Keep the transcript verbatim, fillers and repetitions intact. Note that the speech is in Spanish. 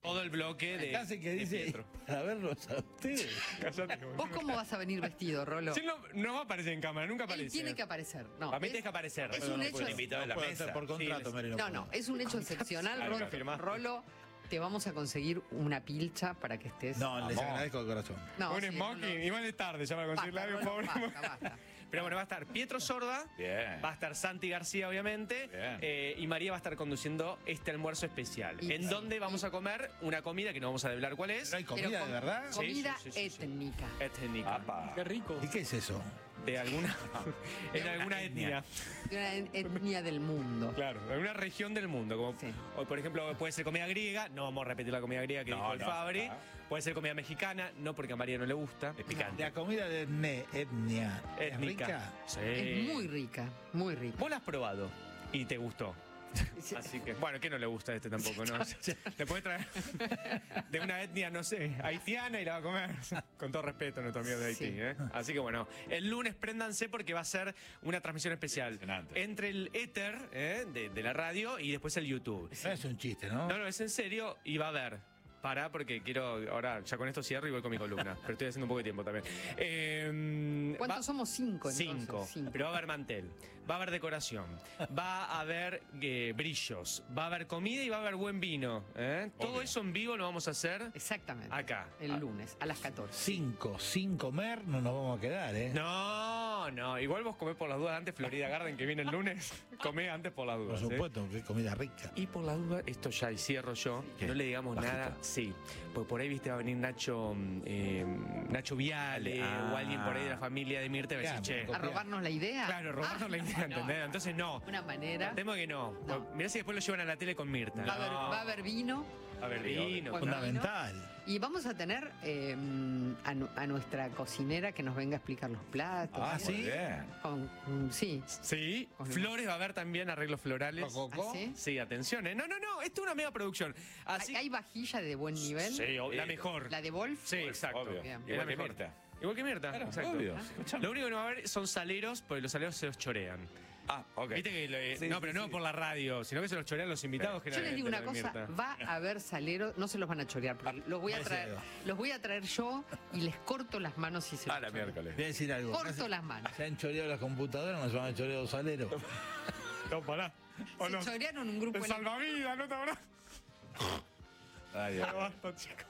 Todo el bloque de, Casi que de dice, Pietro. a verlos a ustedes. Cállate, ¿Vos cómo vas a venir vestido, Rolo? Si él no, no va a aparecer en cámara, nunca Él aparece. tiene que aparecer. No, Para mí es- tiene que aparecer. es Pero un no hecho- puede. invitado de la No puedo mesa. hacer por contrato, Sí, Marino. No, no, es un hecho excepcional, Claro, Rolo. confirmaste. Rolo, te vamos a conseguir una pilcha para que estés... No, les Vamos. agradezco de corazón. No, un sí, smoking, Rolo. igual es tarde, ya para conseguirle Basta, algo, Rolo, pobre. basta, basta. Pero bueno, va a estar Pietro Sorda, Bien. va a estar Santi García, obviamente, Bien. eh, y María va a estar conduciendo este almuerzo especial. Y- en sí. donde vamos a comer una comida que no vamos a develar cuál es. ¿Pero hay Pero comida com- de verdad? Sí, Comida sí, sí, sí, sí. étnica. Étnica. Apa. Qué rico. ¿Y qué es eso? De alguna, en alguna etnia. etnia. De una et- etnia del mundo. Claro, de alguna región del mundo. Como, Sí. o, por ejemplo, puede ser comida griega, no vamos a repetir la comida griega que No, dijo el no, Fabri. no. Puede ser comida mexicana, no porque a María no le gusta. Es picante. La comida de etne, etnia. ¿Es Étnica. rica? Sí. Es muy rica, muy rica. Vos la has probado y te gustó. Así que, bueno, que no le gusta este tampoco, ¿no? Le puede traer de una etnia, no sé, haitiana y la va a comer. Con todo respeto a nuestro amigo de Haití, Sí. ¿eh? Así que bueno, el lunes préndanse porque va a ser una transmisión especial Impresionante. entre el éter ¿eh? de, de la radio y después el YouTube. No es un chiste, ¿no? No, no, es en serio y va a haber. Pará, porque quiero. Ahora, ya con esto cierro y voy con mi columna. Pero estoy haciendo un poco de tiempo también. Eh, ¿Cuántos va- somos? Cinco, entonces. Cinco. Cinco. Pero va a haber mantel, va a haber decoración, va a haber eh, brillos, va a haber comida y va a haber buen vino. ¿eh? Todo Obvio. eso en vivo lo vamos a hacer Exactamente. acá. El lunes, a las catorce. Cinco, sin comer, no nos vamos a quedar, ¿eh? No, no. Igual vos comés por las dudas antes Florida Garden, que viene el lunes. Comé antes por las Por dudas. ¿eh? supuesto, que comida rica. Y por la duda, esto ya y cierro yo, que ¿Qué? no le digamos Bajito. nada. Sí, porque por ahí, viste, va a venir Nacho eh, Nacho Viale Ah. o alguien por ahí de la familia de Mirta y va a decir, Claro, che. ¿A robarnos la idea? Claro, robarnos Ah, la idea, no, ¿entendés? no. Entonces no. Una manera. Temo que no. No. Mirá si después lo llevan a la tele con Mirta. Va a haber, va a haber vino. A ver, Sí, vino. Bueno, Fundamental. Y vamos a tener eh, a, nu- a nuestra cocinera que nos venga a explicar los platos. Ah, ¿sí? muy bien. Con- mm, sí. Sí, Con- Flores va a haber también arreglos florales. Rococó. ¿Ah, sí? Sí, atención, ¿eh? No, no, no, esto es una mega producción. Así ¿Hay, hay vajilla de buen nivel? Sí, o- la Eh, mejor. ¿La de Wolf? Sí, exacto. Obvio. Bien. Es la Igual que mejor. Mirta. Igual que Mirta, Claro, exacto. obvio. Escuchame. Lo único que no va a haber son saleros, porque los saleros se los chorean. Ah, ok. Viste que le- Sí, no, sí, pero no sí. por la radio, sino que se los chorean los invitados. Yo les digo una cosa, generalmente, va a haber saleros, no se los van a chorear, porque los voy a parece traer, algo. los voy a traer yo y les corto las manos y se A los la choreo. miércoles. Voy a decir algo. Corto las manos. Se han choreado las computadoras, nos van a chorear los saleros. No, pará. ¿O Se no? chorearon un grupo El en- salvavidas, ¿no te habrá? Ay, ay, ay. Basta, chicos.